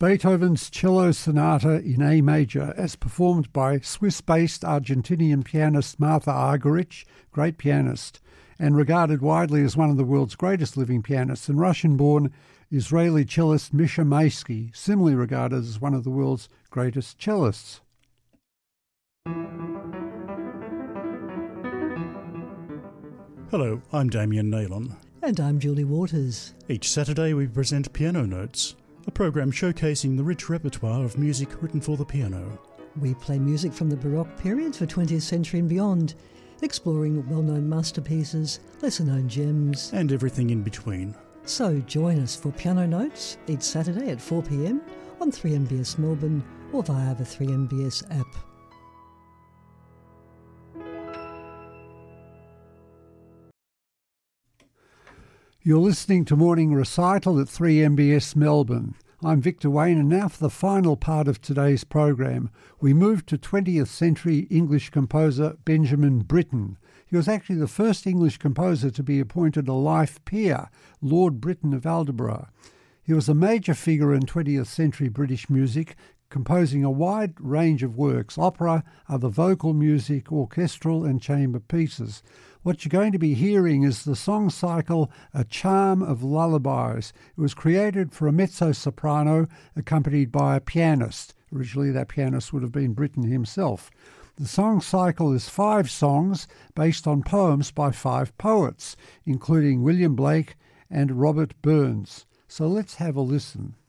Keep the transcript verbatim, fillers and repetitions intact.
Beethoven's Cello Sonata in A Major, as performed by Swiss-based Argentinian pianist Martha Argerich, great pianist, and regarded widely as one of the world's greatest living pianists, and Russian-born Israeli cellist Misha Maisky, similarly regarded as one of the world's greatest cellists. Hello, I'm Damien Naylon. And I'm Julie Waters. Each Saturday we present Piano Notes, a program showcasing the rich repertoire of music written for the piano. We play music from the Baroque period for twentieth century and beyond, exploring well-known masterpieces, lesser-known gems, and everything in between. So join us for Piano Notes each Saturday at four p m on three M B S Melbourne or via the three M B S app. You're listening to Morning Recital at three M B S Melbourne. I'm Victor Wayne, and now for the final part of today's program. We move to twentieth century English composer Benjamin Britten. He was actually the first English composer to be appointed a life peer, Lord Britten of Aldeborough. He was a major figure in twentieth century British music, composing a wide range of works, opera, other vocal music, orchestral and chamber pieces. What you're going to be hearing is the song cycle A Charm of Lullabies. It was created for a mezzo-soprano accompanied by a pianist. Originally that pianist would have been Britten himself. The song cycle is five songs based on poems by five poets, including William Blake and Robert Burns. So let's have a listen.